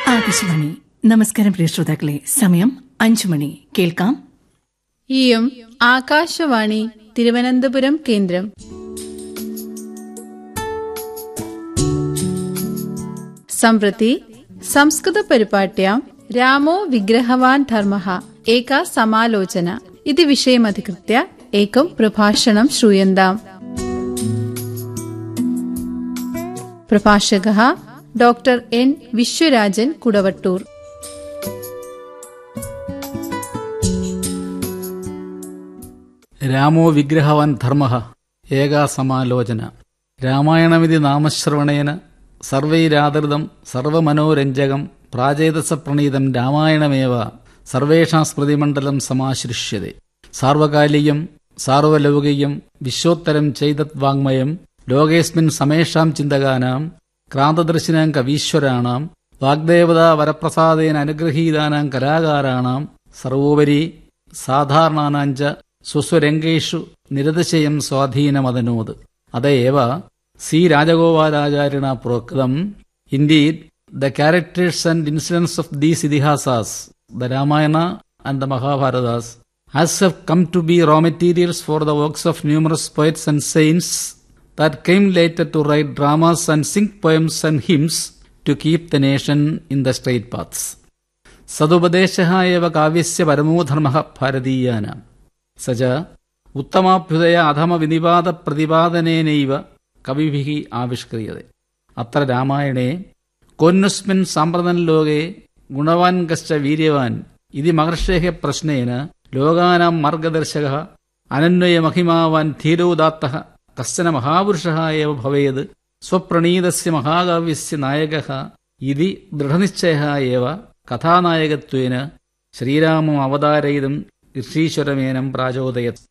ആകാശവാണി. നമസ്കാരം പ്രിയ ശ്രോതാക്കളെ. സമയം 5 മണി. കേൾക്കാം ഇയം ആകാശവാണി തിരുവനന്തപുരം കേന്ദ്രം. सम्प्रति संस्कृतपरिपाट्यां रामो विग्रहवान् धर्मः एका समालोचना इति विषयमधिकृत्य एकं प्रभाषणं श्रूयन्ताम्. प्रभाषकः doctor an विश्वराजन् कुडवट्टूर्. രാമോ വിഗ്രഹവാൻ ധർമ്മഃ ഏകാ സമാലോചന. രാമായണമിതി നാമശ്രവണേന സർവൈരാദൃതം സർവമനോരഞ്ജകം പ്രാചേതസപ്രണീതം രാമായണമേവ സർവേഷാം സ്മൃതിമണ്ഡലം സമാശ്ലിഷ്യത്തെ. സാർവകാലികം സാർവലൗകികം വിശ്വോത്തരം ചൈതത് വാങ്മയം ലോകേസ്മിൻ സമേഷാം ചിന്തകാനാം ക്രാന്തദർശിനാം കവീശ്വരാണാം വാഗ്ദേവതാ വരപ്രസാദേന അനുഗ്രഹീതാനാം കലാകാരാണാം Sarvopari സാധാരണാനാഞ്ച സ്വസ്വരംഗേഷു നിരതിശയം സ്വാധീനമതനോത്. അതയേവ C രാജഗോപാലാചാര്യേണ പ്രോക്തം. Indeed, the characters and incidents of these idihasas, the Ramayana and the Mahabharatas, as have come to be raw materials for the works of numerous poets and saints that came later to write dramas and sing poems and hymns to keep the nation in the straight paths. Sadupadeshaha eva kavyasya paramo dharmah bharatiyānam. Saja uttamaഭ്യുദയ അധമ വിനിപാത പ്രതിപാദനേനൈവ കവിഭിഃ ആവിഷ്ക്രിയത്തെ. അത്ര രാമായണേ കോന്നുസ്മിൻ സാമ്പ്രതം ലോകേ ഗുണവാൻ കശ്ച വീര്യവാൻ ഇതി മഹർഷേഃ പ്രശ്നേന ലോകാനാം മാർഗദർശകഃ അനന്വയമഹിമാവാൻ ധീരോദാത്തഃ കശ്ചന മഹാപുരുഷഃ ഏവ ഭവേത് സ്വപ്രണീതസ്യ മഹാകാവ്യസ്യ നായകഃ ഇതി ദൃഢനിശ്ചയഃ ഏവ കഥാനായകത്വേന ശ്രീരാമം അവതാരയിതും ഋഷീശ്വരമേനം പ്രാചോദയത്.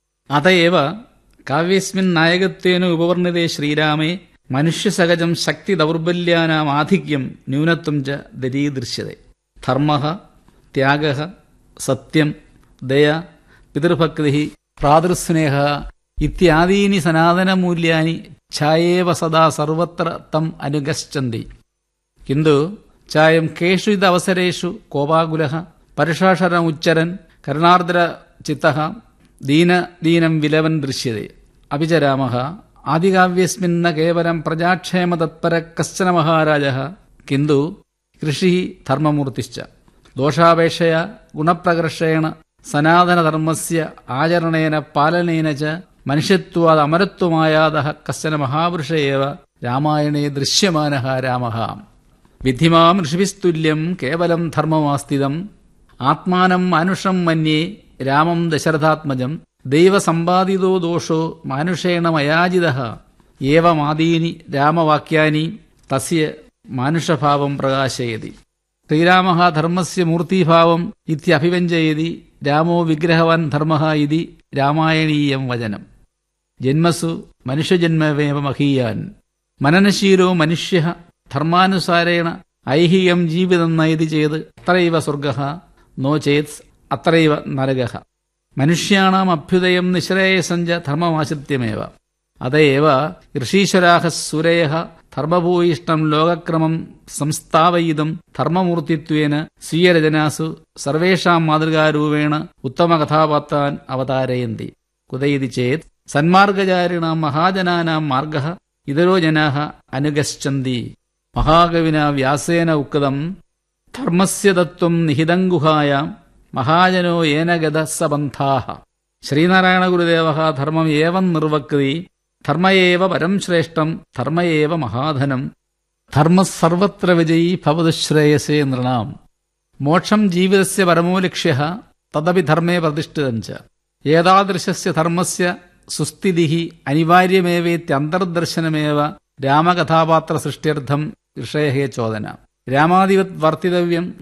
അതയേവ കാവ്യസ്മിൻ നായകത്വേന ഉപവർണിതേ ശ്രീരാമേ മനുഷ്യസഹജം ശക്തി ദൗർബല്യാനാം ആധിക്യം ന്യൂനത്വം ച ദരീദൃശ്യത്തെ. ധർമ്മഃ ത്യാഗഃ സത്യം ദയ പിതൃഭക്തിഃ ഭ്രാതൃസ്നേഹഃ ഇത്യാദീനി സനാതനമൂല്യാനി ഛായേവ സദാ സർവത്ര തം അനുഗച്ഛന്തി. കിന്തു ചായം കേഷു ഇതവസരേഷു കോപാകുലഃ പരുഷാക്ഷരമുച്ചരൻ കരുണാർദ്രചിത്തഃ ദീനം വിലവൻ ദൃശ്യത്തെ. അപി ച രാമഃ ആദികാവ്യസ്മിന്ന കേവലം പ്രജാക്ഷേമതത്പര കശ്ചന മഹാരാജഃ കിന്തു കൃഷിഃ ധർമ്മമൂർത്തിശ്ച. ദോഷാപേക്ഷയാ ഗുണപ്രകർഷേണ സനാതനധർമ്മസ്യ ആചരണേന പാലനേന ച മനുഷ്യത്വാദ് അമരത്വമായാതഃ കശ്ചന മഹാപുരുഷ ഏവ രാമായണേ ദൃശ്യമാനഃ രാമഃ. വിദ്ധിമാം ഋഷിഭിസ്തുല്യം കേവലം ധർമ്മമാസ്ഥിതം ആത്മാനം മാനുഷം മന്യേ രാമം ദശരഥാത്മജം ദൈവസമ്പാദിതോ ദോഷോ മാനുഷേണ മയാജിതഃ ഏവമാദീനി രാമവാക്യാനി തസ്യ മാനുഷഭാവം പ്രകാശയതി. ശ്രീരാമഃ ധർമ്മസ്യ മൂർത്തിഭാവം ഇത്യഭിവ്യഞ്ജയതി. രാമോ വിഗ്രഹവാൻ ധർമ്മഃ ഇതി രാമായണീയം വചനം. ജന്മസു മനുഷ്യജന്മവേവ മഹീയാൻ മനനശീലോ മനുഷ്യഃ ധർമാനുസാരേണ ഐഹികം ജീവിതം നയതി ചേത് അത്രൈവ സ്വർഗഃ നോ ചേത് അത്രൈവ നരകഃ. മനുഷ്യാണാം അഭ്യുദയം നിശ്രേയസം ച ധർമ്മമാശ്രിത്യമേവ. അതയേവ ഋഷീശ്വരാഃ സൂരയഃ ധർമ്മഭൂയിഷ്ടം ലോകക്രമം സംസ്ഥാപയിതും ധർമ്മമൂർത്തിത്വേന സ്വീയരചനാസു സർവേഷാം മാതൃകാരൂപേണ ഉത്തമകഥാപാത്രാൻ അവതാരയന്തി. കുതൈതി ചേത് സന്മാർഗചാരിണാം മഹാജനാനാം മാർഗഃ ഇതരോ ജനാഃ അനുഗച്ഛന്തി. മഹാകവിനാ വ്യാസേന ഉക്തം ധർമ്മസ്യ തത്വം നിഹിതം ഗുഹായാം മഹാജനോ യേന ഗതഃ സ പന്ഥാഃ. ശ്രീനാരായണ ഗുരുദേവഃ ധർമ്മം ഏവം നിർവക്തി. ധർമ്മയേവ പരം ശ്രേഷ്ഠം ധർമ്മയേവ മഹാധനം. ധർമ്മ സർവത്ര വിജയീ ഭവതു ശ്രേയസേ നൃണാം. മോക്ഷം ജീവിതസ്യ പരമോ ലക്ഷ്യഃ തദപി ധർമ്മേ പ്രതിഷ്ഠിതം ച. ഏതാദൃശസ്യ ധർമ്മസ്യ സുസ്ഥിതിഃ അനിവാര്യമേവേത്യന്തർദർശനമേവ രാമകഥാപാത്ര സൃഷ്ട്യർത്ഥം ഋഷേഃ ചോദന. രാമാദിവത് വർത്തിതവ്യം